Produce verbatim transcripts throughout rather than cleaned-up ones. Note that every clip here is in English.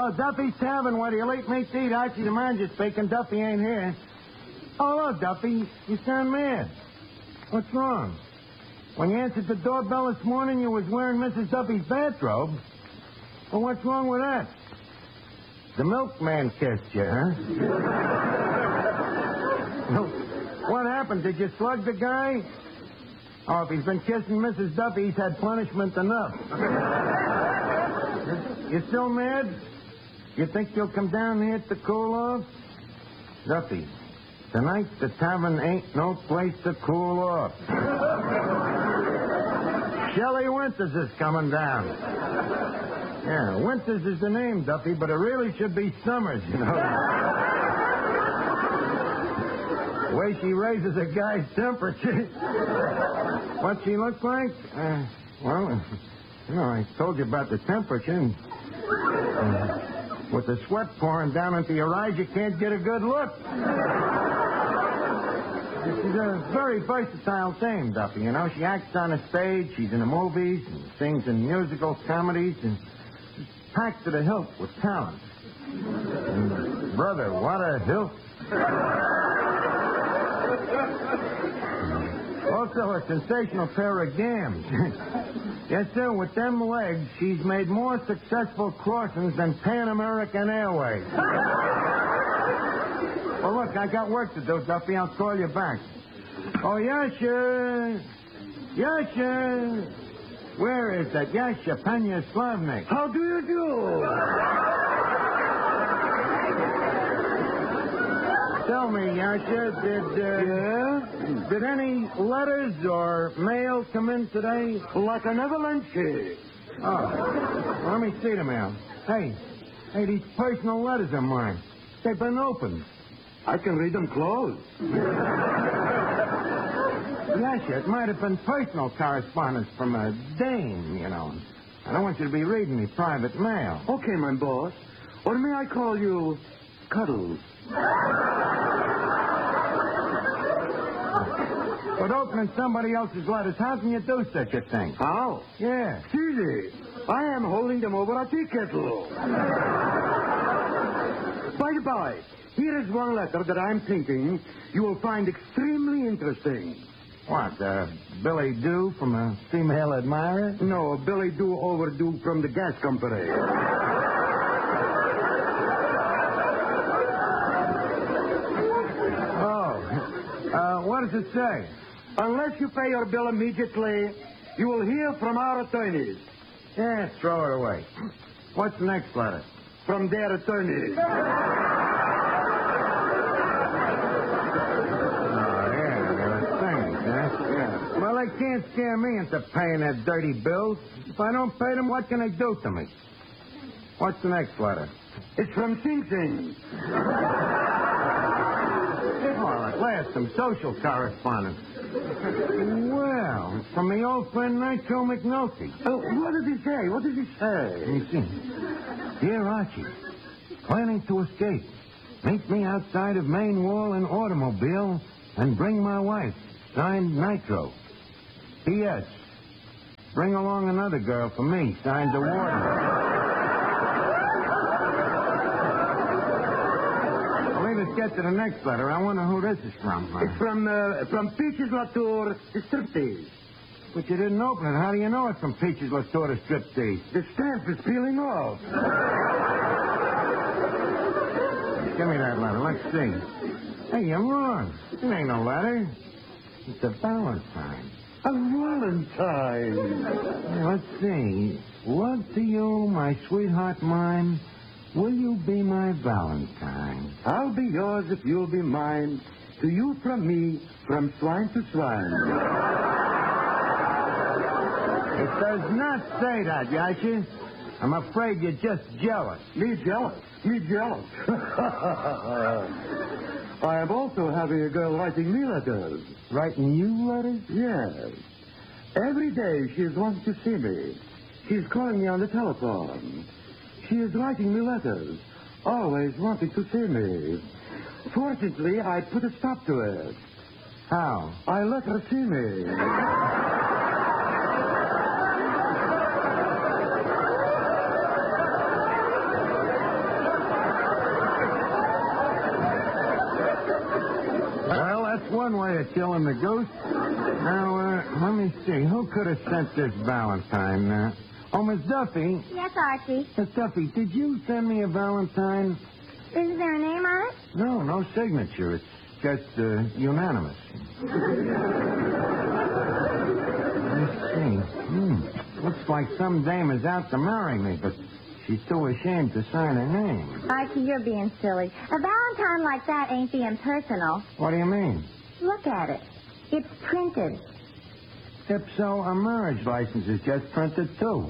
Oh, Duffy's Tavern, where the elite meat to eat. Archie the manager speaking. Duffy ain't here. Oh, hello, Duffy. You sound mad. What's wrong? When you answered the doorbell this morning, you was wearing Missus Duffy's bathrobe. Well, what's wrong with that? The milkman kissed you, huh? What happened? Did you slug the guy? Oh, if he's been kissing Missus Duffy, he's had punishment enough. You still mad? You think you'll come down here to cool off? Duffy, tonight the tavern ain't no place to cool off. Shelley Winters is coming down. Yeah, Winters is the name, Duffy, but it really should be Summers, you know. The way she raises a guy's temperature. What she looks like? Uh, well, you know, I told you about the temperature. And, uh, with the sweat pouring down into your eyes, you can't get a good look. She's a very versatile dame, Duffy. You know, she acts on the stage, she's in the movies, and sings in musical comedies, and she's packed to the hilt with talent. And, brother, what a hilt. Also, a sensational pair of gams. Yes, sir, with them legs, she's made more successful crossings than Pan American Airways. Well, look, I got work to do, Duffy. I'll call you back. Oh, Yasha. Yasha. Where is that? Yasha Penya Slavnik. How do you do? Tell me, Yasha, did, uh... Yeah? Did any letters or mail come in today? Like an avalanche. Oh. Well, let me see the mail. Hey. Hey, these personal letters of mine. They've been opened. I can read them closed. Yes, it might have been personal correspondence from a dame, you know. I don't want you to be reading me private mail. Okay, my boss. Or may I call you Cuddles? But opening somebody else's letters, how can you do such a thing? How? Yeah. Easy. I am holding them over a tea kettle. By the by, here is one letter that I'm thinking you will find extremely interesting. What, uh, Billy Do from a female admirer? No, Billy Do Overdue from the gas company. Oh. Uh, what does it say? Unless you pay your bill immediately, you will hear from our attorneys. Yeah, throw it away. What's the next letter? From their attorneys. Well, they can't scare me into paying their dirty bills. If I don't pay them, what can they do to me? What's the next letter? It's from Sing Sing. Oh, at last, some social correspondence. Well, it's from the old friend Nitro McNulty. Oh, what does he say? What does he say? Let me see. Dear Archie, planning to escape. Meet me outside of Main Wall in automobile and bring my wife. Signed, Nitro. P S. Bring along another girl for me. Signed, the warden. Let's get to the next letter. I wonder who this is from. It's from, uh, from Peaches Latour, the striptease. But you didn't open it. How do you know it's from Peaches Latour, the striptease? The stamp is peeling off. Give me that letter. Let's see. Hey, you're wrong. It ain't no letter. It's a Valentine. A Valentine. Hey, let's see. Love to you, my sweetheart mine. Will you be my Valentine? I'll be yours if you'll be mine. To you from me, from swine to swine. It does not say that, Yasha. I'm afraid you're just jealous. Me jealous? Me jealous. I am also having a girl writing me letters. Writing you letters? Yes. Every day she is wanting to see me. She's calling me on the telephone. She is writing me letters, always wanting to see me. Fortunately, I put a stop to it. How? I let her see me. one way of killing the goose. Now, uh, let me see. Who could have sent this Valentine? Uh, oh, Miss Duffy. Yes, Archie. Miss Duffy, did you send me a Valentine? Is there a name on it? No, no signature. It's just uh, unanimous. Let's see. Hmm. Looks like some dame is out to marry me, but she's too ashamed to sign her name. Archie, you're being silly. A Valentine like that ain't being personal. What do you mean? Look at it. It's printed. If so, a marriage license is just printed, too.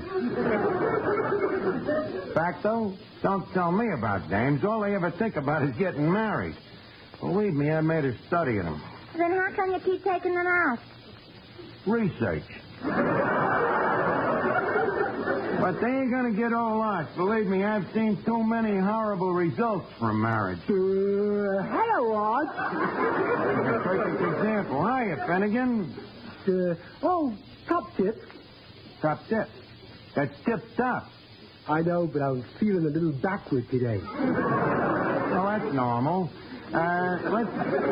Fact, though, don't tell me about dames. All they ever think about is getting married. Believe me, I made a study of them. Then how come you keep taking them out? Research. But they ain't gonna get all lots. Believe me, I've seen too many horrible results from marriage. Uh, hello, Art. A perfect example. Hiya, Finnegan. Uh, oh, top tip. Top tip. That's tip-top. I know, but I'm feeling a little backward today. Well, that's normal. Uh, let's...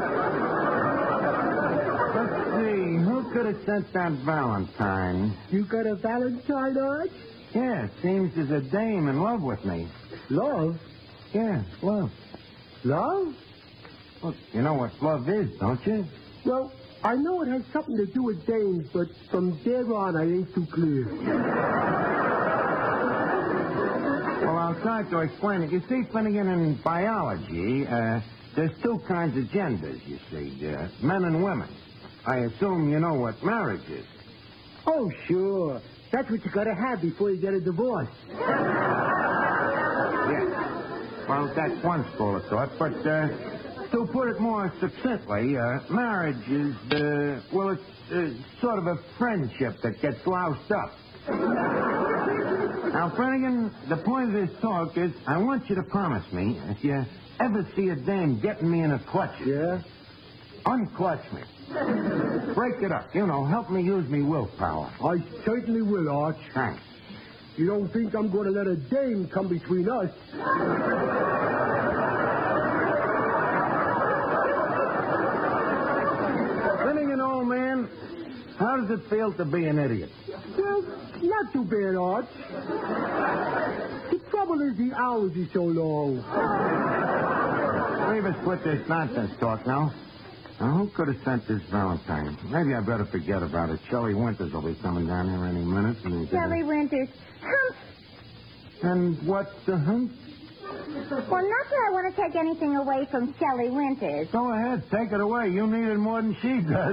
Let's see. Who could have sent that Valentine? You got a Valentine, Art? Yeah, it seems there's a dame in love with me. Love? Yeah, love. Love? Look, you know what love is, don't you? Well, I know it has something to do with dames, but from there on, I ain't too clear. Well, I'll try to explain it. You see, Finnegan, in biology, uh, there's two kinds of genders, you see, uh, men and women. I assume you know what marriage is. Oh, sure. That's what you gotta have before you get a divorce. Yeah. Well, that's one school of thought, but uh, to put it more succinctly, uh, marriage is, uh, well, it's uh, sort of a friendship that gets loused up. Now, Finnegan, the point of this talk is I want you to promise me if you ever see a dame getting me in a clutch, Yeah? unclutch me. Break it up. You know, help me use me willpower. I certainly will, Arch. Thanks. You don't think I'm going to let a dame come between us? Finnegan, old man, how does it feel to be an idiot? Well, not too bad, Arch. The trouble is the hours are so long. Leave us with this nonsense talk now. Now, who could have sent this Valentine? Maybe I better forget about it. Shelley Winters will be coming down here any minute. And Shelley Winters. Humph. And what's the hump? Well, not that I want to take anything away from Shelley Winters. Go ahead, take it away. You need it more than she does.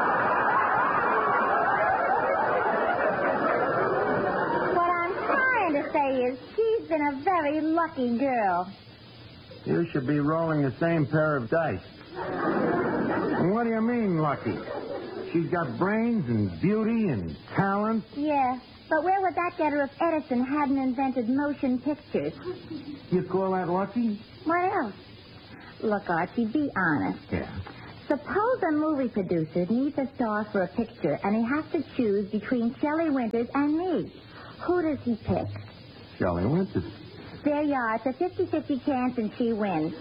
What I'm trying to say is she's been a very lucky girl. You should be rolling the same pair of dice. And what do you mean, lucky? She's got brains and beauty and talent. Yeah, but where would that get her if Edison hadn't invented motion pictures? You call that lucky? What else? Look, Archie, be honest. Yeah. Suppose a movie producer needs a star for a picture, and he has to choose between Shelley Winters and me. Who does he pick? Shelley Winters. There you are. It's a fifty-fifty chance, and she wins.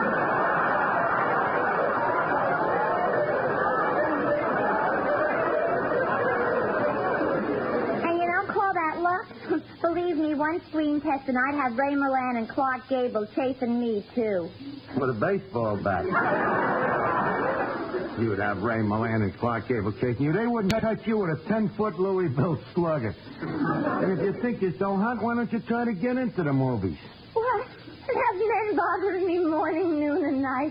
Believe me, one screen test and I'd have Ray Milland and Clark Gable chasing me, too. With a baseball bat. You would have Ray Milland and Clark Gable chasing you. They wouldn't touch you with a ten-foot Louisville slugger. And if you think you're so hot, why don't you try to get into the movies? What? Have men bothering me morning, noon, and night?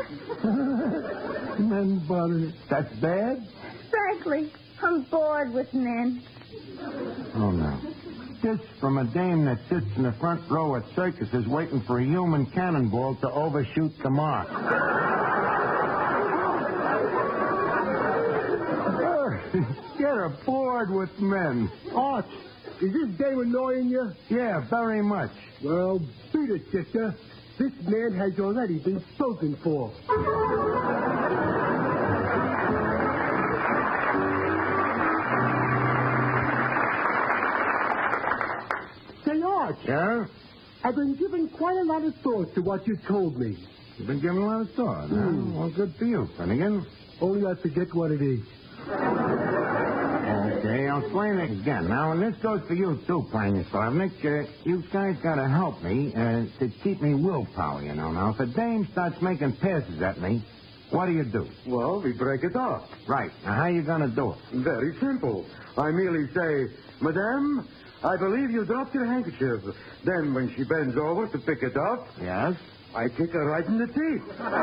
Men bothering? That's bad? Frankly, I'm bored with men. Oh, no. This from a dame that sits in the front row at circuses waiting for a human cannonball to overshoot the mark. Get her bored with men. Arch, is this dame annoying you? Yeah, very much. Well, beat it, sister. This man has already been spoken for. Say, Arch. Yeah? I've been giving quite a lot of thought to what you told me. You've been giving a lot of thought, huh? Mm. Well, good for you, Finnegan. only I forget what it is. Okay, I'll explain it again. Now, and this goes for you, too, Planislavnik. Uh, you guys got to help me uh, to keep me willpower, you know. Now, if a dame starts making passes at me, what do you do? Well, we break it off. Right. Now, how you going to do it? Very simple. I merely say, Madame, I believe you dropped your handkerchief. Then, when she bends over to pick it up, Yes? I kick her right in the teeth.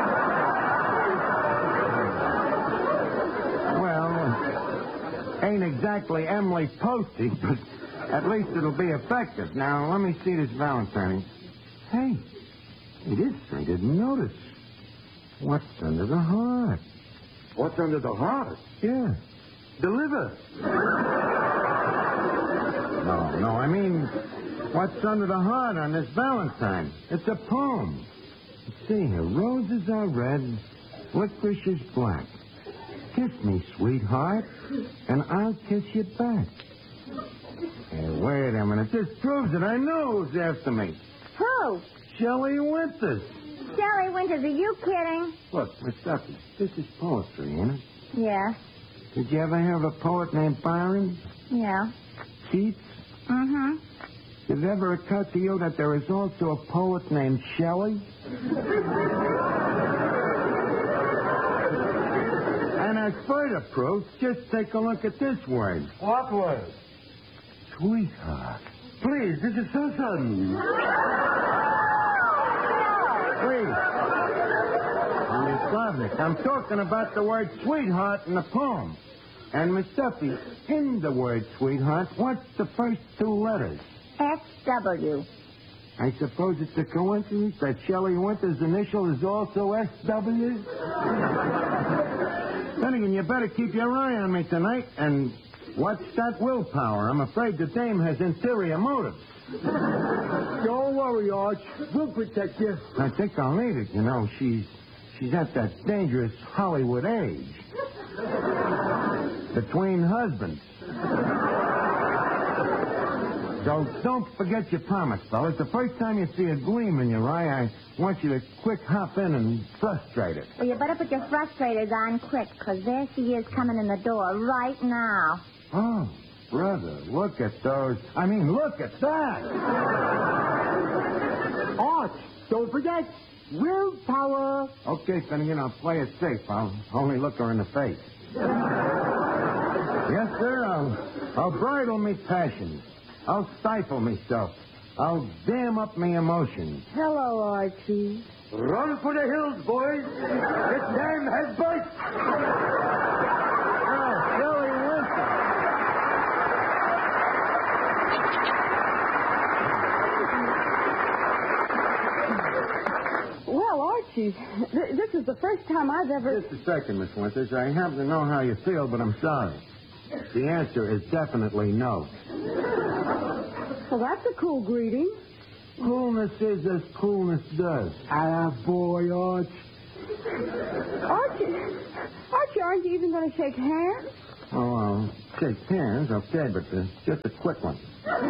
Well, ain't exactly Emily Posty, but at least it'll be effective. Now, let me see this Valentine. Hey, it is I didn't notice. What's under the heart? What's under the heart? Yeah. The liver. No, no, I mean, what's under the heart on this Valentine? It's a poem. Let's see here. Roses are red, licorice is black. Kiss me, sweetheart, and I'll kiss you back. Hey, wait a minute. This proves it. I know who's after me. Who? Shelley Winters. Shelley Winters, are you kidding? Look, Miss Duffy, this is poetry, ain't it? Yeah. Did you ever hear of a poet named Byron? Yeah. Keats? Mm-hmm. Did it ever occur to you that there is also a poet named Shelley? And as further proof, just take a look at this word. What word? Sweetheart. Please, this is so sudden. Please. Miss Glavnik, I'm talking about the word sweetheart in the poem. And Miss Duffy, in the word sweetheart, what's the first two letters? S W. I suppose it's a coincidence that Shelley Winters' initial is also S W? Then again, you better keep your eye on me tonight. And what's that willpower? I'm afraid the dame has interior motives. Don't worry, Arch. We'll protect you. I think I'll need it. You know, she's she's at that dangerous Hollywood age. Between husbands. So don't forget your promise, fellas. The first time you see a gleam in your eye, I want you to quick hop in and frustrate it. Well, you better put your frustrators on quick, because there she is coming in the door right now. Oh, brother, look at those. I mean, look at that. Arch, don't forget, willpower. Okay, Finnegan, I'll play it safe. I'll only look her in the face. Yes, sir, I'll, I'll bridle me passions. I'll stifle myself. I'll dam up me emotions. Hello, Archie. Run for the hills, boys. This dam has burst. Oh, Shelley Winters. Well, Archie, th- this is the first time I've ever... Just a second, Miss Winters. I happen to know how you feel, but I'm sorry. The answer is definitely no. Well, that's a cool greeting. Coolness is as coolness does. Ah, boy, Arch. Archie, Archie, aren't you even going to shake hands? Oh, I'll shake hands, okay, but uh, just a quick one.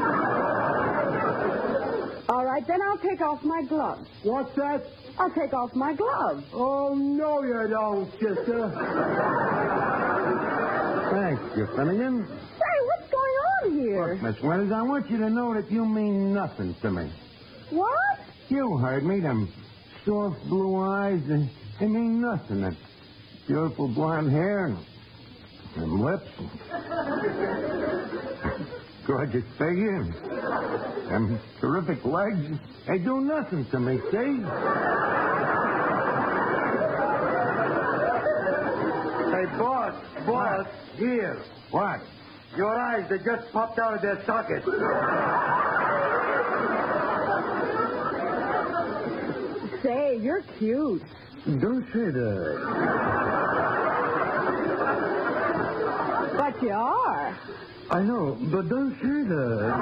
All right, then I'll take off my gloves. What's that? I'll take off my gloves. Oh, no, you don't, sister. Thanks, you Finnegan. Say, what's going on here? Look, Miss Winters, I want you to know that you mean nothing to me. What? You heard me. Them soft blue eyes, they, they mean nothing. That beautiful blonde hair and them lips. Gorgeous figure and them terrific legs. They do nothing to me, see? Hey, boss, boss, here. What? Your eyes, they just popped out of their sockets. Say, you're cute. Don't say that. But you are. I know, but don't say that.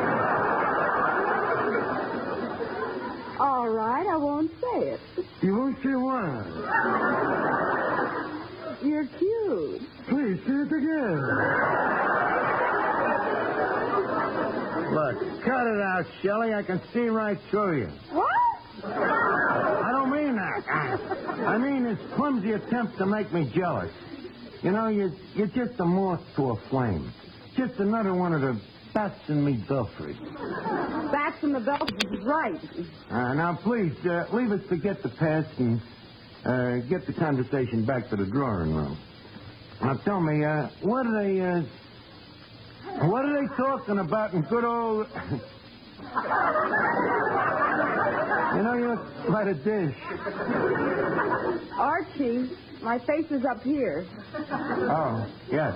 All right, I won't say it. You won't say why. You're cute. Please say it again. Look, cut it out, Shelley. I can see right through you. What? I don't mean that. I mean this clumsy attempt to make me jealous. You know, you're, you're just a moth to a flame. Just another one of the bats in me belfry. Bats in the belfry is right. Uh, now, please, uh, leave us to get the past and uh, get the conversation back to the drawing room. Now, tell me, uh, what are they, uh, what are they talking about in good old... You know, you look quite a dish. Archie, my face is up here. Oh, yes.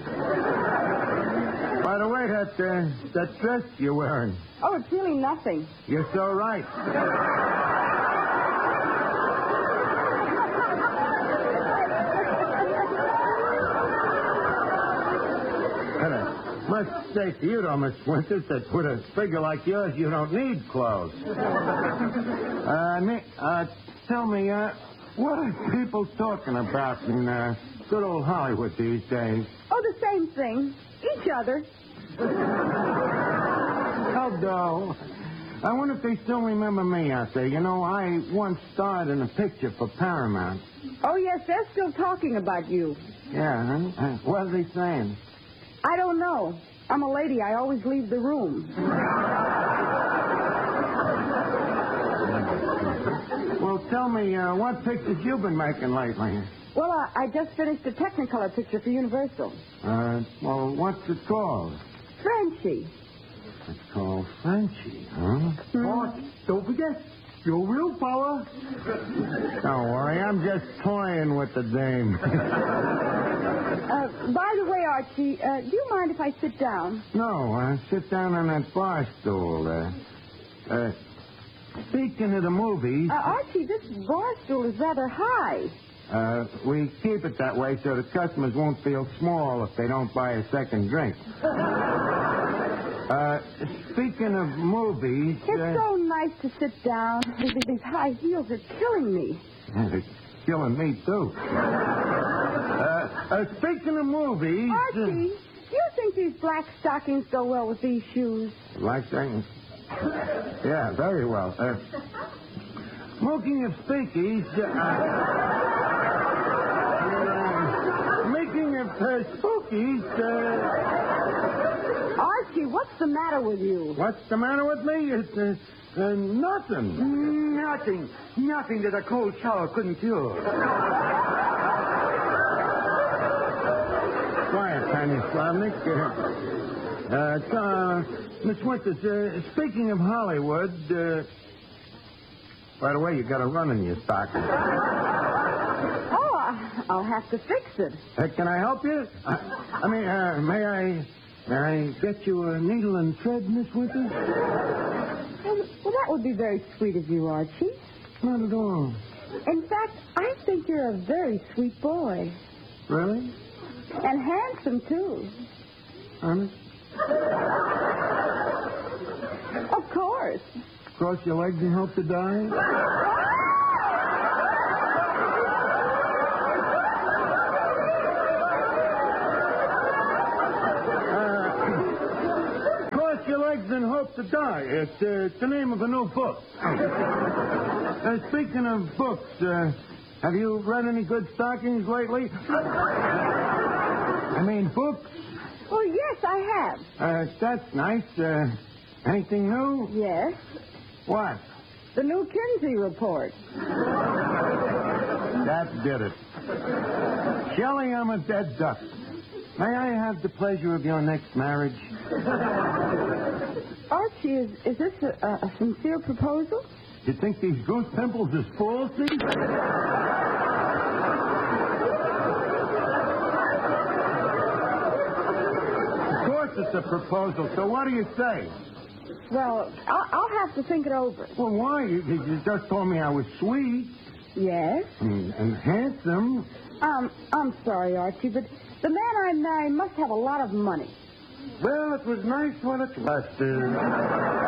By the way, that, uh, that dress you're wearing. Oh, it's really nothing. You're so right. And I must say to you, though, Miss Winters, that with a figure like yours, you don't need clothes. uh, Nick, uh, tell me, uh, what are people talking about in uh, good old Hollywood these days? Oh, the same thing. Each other. How dull. I wonder if they still remember me out there. You know, I once starred in a picture for Paramount. Oh, yes, they're still talking about you. Yeah, huh? Uh, what are they saying? I don't know. I'm a lady. I always leave the room. Well, tell me, uh, what pictures you been making lately? Well, uh, I just finished a Technicolor picture for Universal. Uh, well, what's it called? Frenchie. It's called Frenchie, huh? Mm-hmm. Oh, don't forget, your willpower. Don't worry, I'm just toying with the dame. Uh, by the way, Archie, uh, do you mind if I sit down? No, uh, sit down on that bar stool there. Uh, speaking of the movies... Uh, Archie, this bar stool is rather high. Uh, we keep it that way so the customers won't feel small if they don't buy a second drink. uh, speaking of movies... It's uh, so nice to sit down. These, these high heels are killing me. It's killing me, too. uh, uh, speaking of movies... Archie, do you think these black stockings go well with these shoes? Uh, black stockings? Yeah, very well. Uh, smoking of speakies... Uh, Making of uh, spookies, uh... Archie, what's the matter with you? What's the matter with me? It's, uh, uh, nothing. Nothing. Nothing that a cold shower couldn't cure. Quiet, Tanya Slavnik. Uh, uh, so, uh, Miss Winters, uh, speaking of Hollywood, uh... By the way, you got a run in your stocking. I'll have to fix it. Uh, can I help you? Uh, I mean, uh, may I may I get you a needle and thread, Miss Winters? Well, well, that would be very sweet of you, Archie. Not at all. In fact, I think you're a very sweet boy. Really? And handsome, too. Honest? Of course. Cross your legs and hope to die? And hope to die. It's, uh, it's the name of a new book. uh, speaking of books, uh, have you read any good stockings lately? I mean, books? Oh, yes, I have. Uh, that's nice. Uh, anything new? Yes. What? The new Kinsey report. That did it. Shelley, I'm a dead duck. May I have the pleasure of your next marriage? Archie, is, is this a, a sincere proposal? You think these goose pimples is falsy? Of course it's a proposal, so what do you say? Well, I'll, I'll have to think it over. Well, why? You, you just told me I was sweet. Yes? And, and handsome. Um, I'm sorry, Archie, but the man I marry must have a lot of money. Well, it was nice while it lasted.